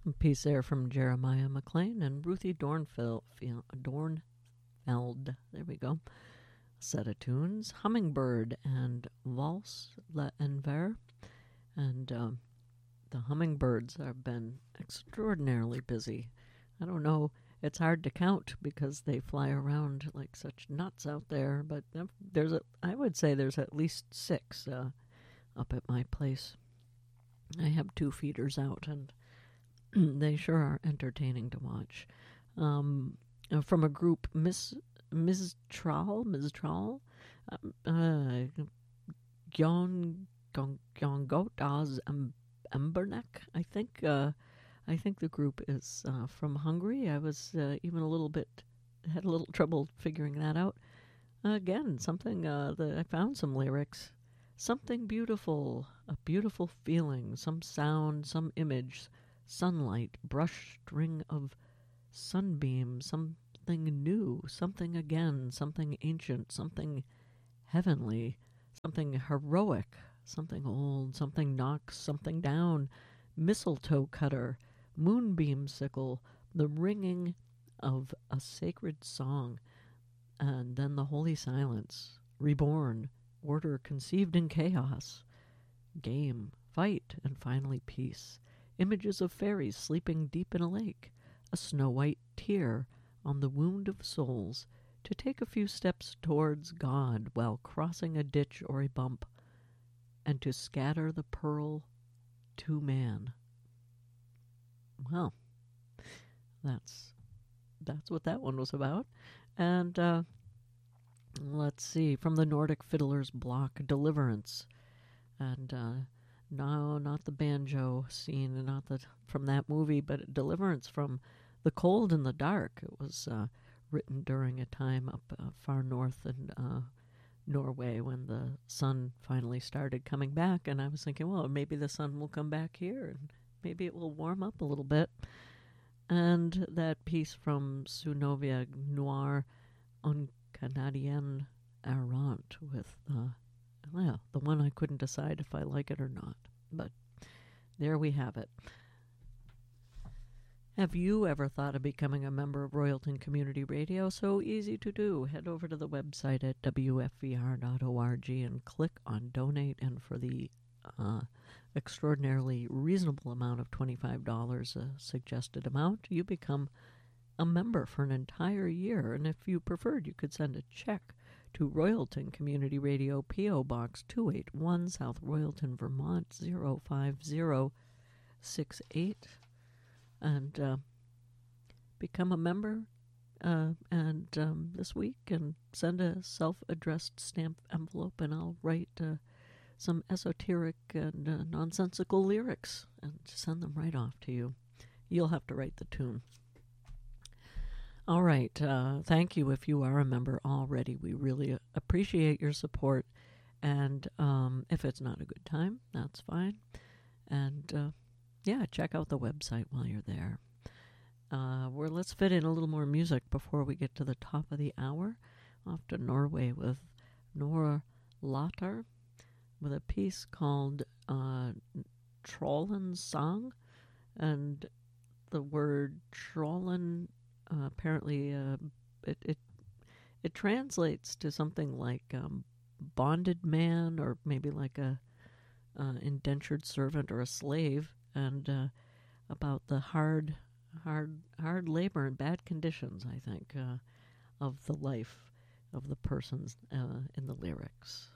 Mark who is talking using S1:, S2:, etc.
S1: A piece there from Jeremiah McLean and Ruthie Dornfeld. There we go. Set of tunes. Hummingbird and Valse l'Envers. And the hummingbirds have been extraordinarily busy. I don't know. It's hard to count because they fly around like such nuts out there. But I would say there's at least 6 up at my place. I have 2 feeders out, and they sure are entertaining to watch. From a group, Ms. Trall, Gyangot Embernek, I think. I think the group is from Hungary. I was had a little trouble figuring that out. Again, something that I found some lyrics. Something beautiful, a beautiful feeling, some sound, some image, sunlight, brush string of sunbeam, something new, something again, something ancient, something heavenly, something heroic, something old, something knocks something down, mistletoe cutter, moonbeam sickle, the ringing of a sacred song, and then the holy silence, reborn, order conceived in chaos, game, fight, and finally peace, images of fairies sleeping deep in a lake, a snow-white tear on the wound of souls, to take a few steps towards God while crossing a ditch or a bump, and to scatter the pearl to man. Well, that's what that one was about. And let's see, from the Nordic Fiddler's Block, Deliverance. And no, not the banjo scene, not from that movie, but Deliverance from The Cold and the Dark. It was written during a time up far north in Norway when the sun finally started coming back. And I was thinking, well, maybe the sun will come back here and maybe it will warm up a little bit. And that piece from Sunovia Noir Un Canadien Errant with the one I couldn't decide if I like it or not. But there we have it. Have you ever thought of becoming a member of Royalton Community Radio? So easy to do. Head over to the website at wfvr.org and click on Donate. And for the extraordinarily reasonable amount of $25, a suggested amount, you become a member for an entire year. And if you preferred, you could send a check to Royalton Community Radio, P.O. Box 281, South Royalton, Vermont 05068, and become a member this week, and send a self-addressed stamped envelope, and I'll write some esoteric and nonsensical lyrics and send them right off to you. You'll have to write the tune. All right. Thank you if you are a member already. We really appreciate your support. And if it's not a good time, that's fine. And check out the website while you're there. Let's fit in a little more music before we get to the top of the hour. Off to Norway with Nora Lotter with a piece called Trollen Song. And the word Trollen apparently it translates to something like bonded man, or maybe like a indentured servant or a slave, and about the hard labor and bad conditions, I think, of the life of the persons in the lyrics.